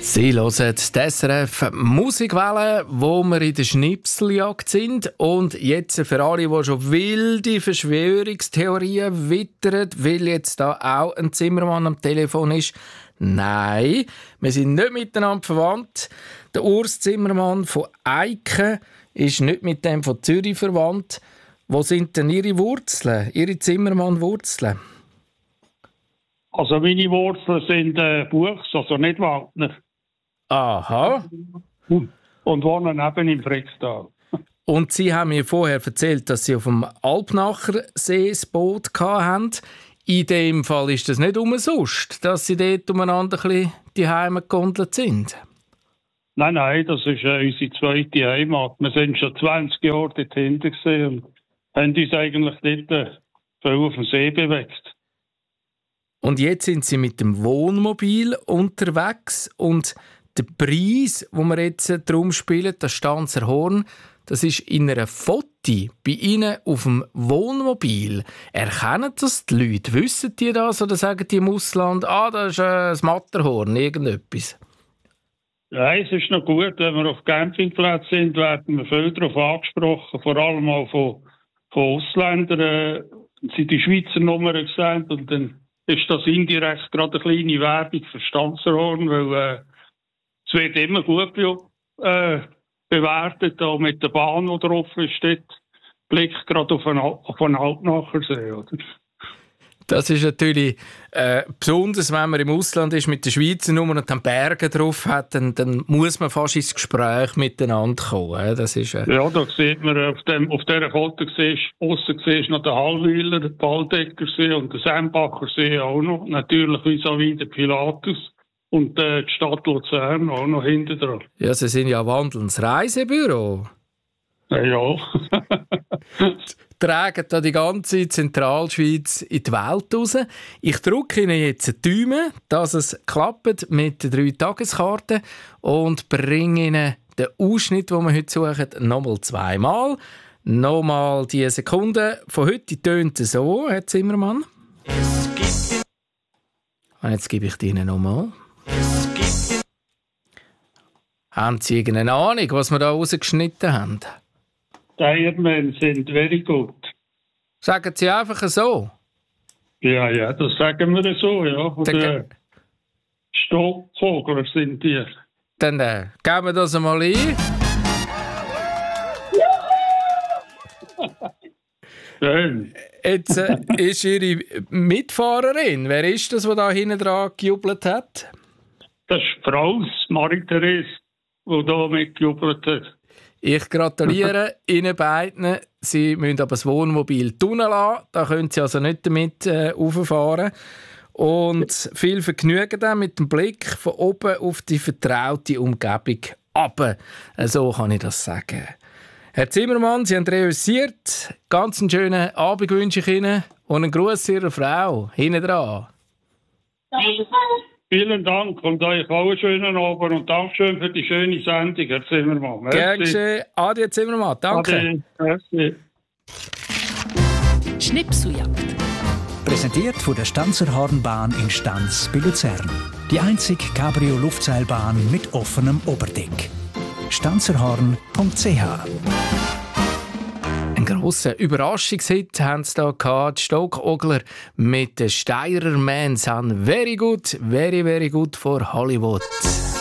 Sie hören die SRF Musikwelle, wo wir in der Schnipseljagd sind. Und jetzt für alle, die schon wilde Verschwörungstheorien wittern, weil jetzt da auch ein Zimmermann am Telefon ist. Nein, wir sind nicht miteinander verwandt. Der Urs Zimmermann von Eiken ist nicht mit dem von Zürich verwandt. Wo sind denn Ihre Wurzeln, Ihre Zimmermann-Wurzeln? Also meine Wurzeln sind Buchs, also nicht Waldner. Aha. Und wohnen eben im Frickstal. Und Sie haben mir vorher erzählt, dass Sie auf dem Alpnacher See das Boot hatten. In dem Fall ist das nicht umsonst, dass Sie dort umeinander ein bisschen die Heime gegondelt sind. Nein, das ist unsere zweite Heimat. Wir sind schon 20 Jahre dort hinten und haben uns eigentlich dort viel auf dem See bewegt. Und jetzt sind Sie mit dem Wohnmobil unterwegs und der Preis, den wir jetzt drum spielen, das Stanzer Horn, das ist in einer Foti bei Ihnen auf dem Wohnmobil. Erkennen das die Leute? Wissen die das oder sagen die im Ausland, das ist das Matterhorn, irgendetwas? Ja, es ist noch gut, wenn wir auf Campingplätzen sind, werden wir viel darauf angesprochen, vor allem auch von Ausländern, sie die Schweizer Nummer gesehen und dann ist das indirekt gerade eine kleine Werbung für Stanzerhorn, weil es wird immer gut bewertet, auch mit der Bahn, die drauf steht, blickt gerade auf einen Alpnachersee, oder? Das ist natürlich besonders, wenn man im Ausland ist mit der Schweizer Nummer und dann Berge drauf hat, dann muss man fast ins Gespräch miteinander kommen. Das ist, Ja, da sieht man, auf dieser Karte aussen siehst noch den Hallwiler, den Baldecker See und den Sembacher See auch noch. Natürlich vis-à-vis der Pilatus und die Stadt Luzern auch noch hinten dran. Ja, Sie sind ja wandelndes Reisebüro. Ja. Tragen da die ganze Zentralschweiz in die Welt raus. Ich drücke Ihnen jetzt die Daumen, dass es klappt mit der 3-Tageskarte und bringe Ihnen den Ausschnitt, den wir heute suchen, nochmal zweimal. Nochmal die Sekunden von heute tönt so, Herr Zimmermann. Und jetzt gebe ich Ihnen nochmal. Haben Sie irgendeine Ahnung, was wir da rausgeschnitten haben? Die Eiermen sind very good. Sagen Sie einfach so? Ja, das sagen wir so, ja. Oder Stockvogler sind die. Dann geben wir das einmal ein. Schön. Jetzt ist Ihre Mitfahrerin. Wer ist das, der da hinten dran gejubelt hat? Das ist Frau Marie-Therese, die da mitgejubelt hat. Ich gratuliere Ihnen beiden. Sie müssen aber das Wohnmobil tunen lassen. Da können Sie also nicht damit rauffahren. Und viel Vergnügen dann mit dem Blick von oben auf die vertraute Umgebung runter. So kann ich das sagen. Herr Zimmermann, Sie haben reüssiert. Ganz einen schönen Abend wünsche ich Ihnen. Und einen Gruß Ihrer Frau. Hinten dran. Vielen Dank und euch auch einen schönen Abend und Dankeschön für die schöne Sendung, Herr Zimmermann. Gern geschehen. Adi, Zimmermann. Danke. Merci. Schnipseljagd. Präsentiert von der Stanzer Hornbahn in Stanz bei Luzern. Die einzige Cabrio-Luftseilbahn mit offenem Oberdeck. stanzerhorn.ch. Ein grosser Überraschungshit haben sie da gehabt. Die Stockogler mit den Steirer Mans haben very good for Hollywood.